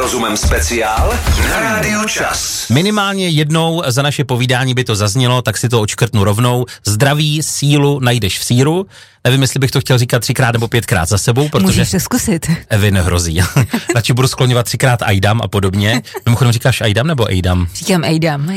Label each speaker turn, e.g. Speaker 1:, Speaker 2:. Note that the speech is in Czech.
Speaker 1: rozumem speciál na Rádiu Čas.
Speaker 2: Minimálně jednou za naše povídání by to zaznělo, tak si to odškrtnu rovnou. Zdraví, sílu najdeš v síru. Nevím, jestli bych to chtěl říkat 3krát nebo 5krát za sebou, protože...
Speaker 3: Můžeš to zkusit.
Speaker 2: Evy nehrozí. Radši budu skloňovat 3krát Ajdam a podobně. Mimochodem říkáš Ajdam nebo Ejdam?
Speaker 3: Říkám Ejdam.